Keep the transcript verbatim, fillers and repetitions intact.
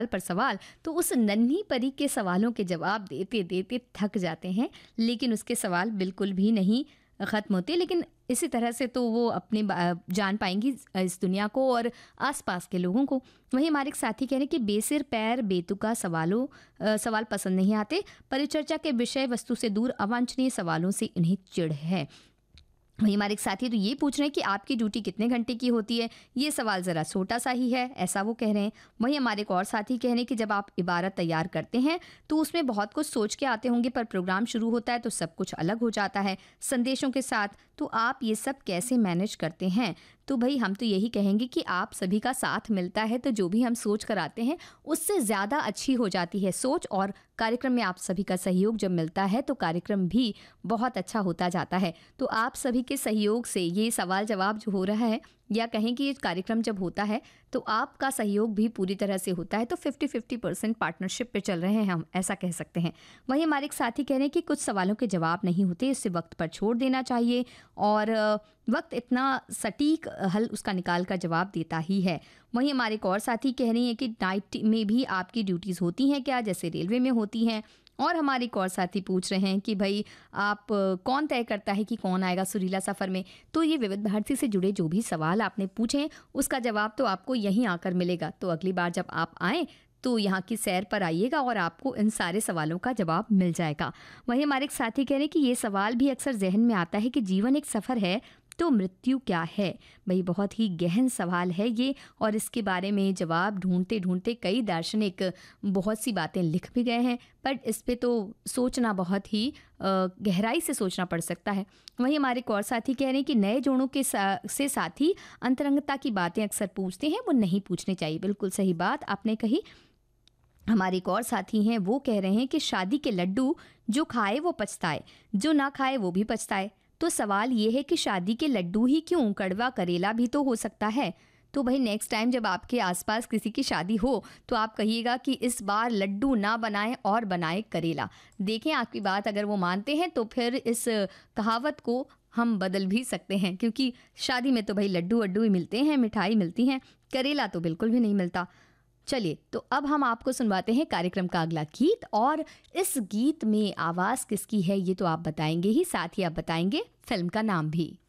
पर सवाल, तो उस नन्ही परी के सवालों के जवाब देते देते थक जाते हैं, लेकिन उसके सवाल बिल्कुल भी नहीं ख़त्म होते। लेकिन इसी तरह से तो वो अपने जान पाएंगी इस दुनिया को और आसपास के लोगों को। वहीं हमारे एक साथी कह रहे हैं कि बेसिर पैर बेतुका सवालों आ, सवाल पसंद नहीं आते। परिचर्चा के विषय वस्तु से दूर अवांछनीय सवालों से इन्हें चिढ़ है। वहीं हमारे एक साथी तो ये पूछ रहे हैं कि आपकी ड्यूटी कितने घंटे की होती है। ये सवाल ज़रा छोटा सा ही है, ऐसा वो कह रहे हैं। वहीं हमारे एक और साथी कह रहे हैं कि जब आप इबारत तैयार करते हैं तो उसमें बहुत कुछ सोच के आते होंगे, पर प्रोग्राम शुरू होता है तो सब कुछ अलग हो जाता है संदेशों के साथ। तो आप ये सब कैसे मैनेज करते हैं? तो भाई हम तो यही कहेंगे कि आप सभी का साथ मिलता है तो जो भी हम सोच कर आते हैं उससे ज़्यादा अच्छी हो जाती है सोच, और कार्यक्रम में आप सभी का सहयोग जब मिलता है तो कार्यक्रम भी बहुत अच्छा होता जाता है। तो आप सभी के सहयोग से ये सवाल जवाब जो हो रहा है, या कहें कि ये कार्यक्रम जब होता है तो आपका सहयोग भी पूरी तरह से होता है। तो फिफ्टी फिफ्टी परसेंट पार्टनरशिप पे चल रहे हैं हम, ऐसा कह सकते हैं। वहीं हमारे एक साथी कह रहे हैं कि कुछ सवालों के जवाब नहीं होते, इससे वक्त पर छोड़ देना चाहिए, और वक्त इतना सटीक हल उसका निकाल कर जवाब देता ही है। वहीं हमारे एक और साथी कह रही हैं कि नाइट में भी आपकी ड्यूटीज़ होती हैं क्या, जैसे रेलवे में होती हैं। और हमारे एक और साथी पूछ रहे हैं कि भाई आप कौन तय करता है कि कौन आएगा सुरीला सफ़र में। तो ये विविध भारती से जुड़े जो भी सवाल आपने पूछे उसका जवाब तो आपको यहीं आकर मिलेगा। तो अगली बार जब आप आएँ तो यहाँ की सैर पर आइएगा और आपको इन सारे सवालों का जवाब मिल जाएगा। वहीं हमारे एक साथी कह रहे हैं कि ये सवाल भी अक्सर जहन में आता है कि जीवन एक सफ़र है तो मृत्यु क्या है। भाई बहुत ही गहन सवाल है ये, और इसके बारे में जवाब ढूंढते ढूंढते कई दार्शनिक बहुत सी बातें लिख भी गए हैं, पर इस पे तो सोचना बहुत ही गहराई से सोचना पड़ सकता है। वहीं हमारे एक और साथी कह रहे हैं कि नए जोड़ों के सा, से साथी अंतरंगता की बातें अक्सर पूछते हैं, वो नहीं पूछनी चाहिए। बिल्कुल सही बात आपने कही। हमारे एक और साथी हैं, वो कह रहे हैं कि शादी के लड्डू जो खाए वो पछताए, जो ना खाए वो भी पछताए। तो सवाल ये है कि शादी के लड्डू ही क्यों, कड़वा करेला भी तो हो सकता है। तो भाई नेक्स्ट टाइम जब आपके आसपास किसी की शादी हो तो आप कहिएगा कि इस बार लड्डू ना बनाएं और बनाए करेला। देखें आपकी बात अगर वो मानते हैं तो फिर इस कहावत को हम बदल भी सकते हैं, क्योंकि शादी में तो भाई लड्डू वड्डू ही मिलते हैं, मिठाई मिलती हैं, करेला तो बिल्कुल भी नहीं मिलता। चलिए तो अब हम आपको सुनवाते हैं कार्यक्रम का अगला गीत, और इस गीत में आवाज़ किसकी है ये तो आप बताएंगे ही, साथ ही आप बताएंगे फिल्म का नाम भी।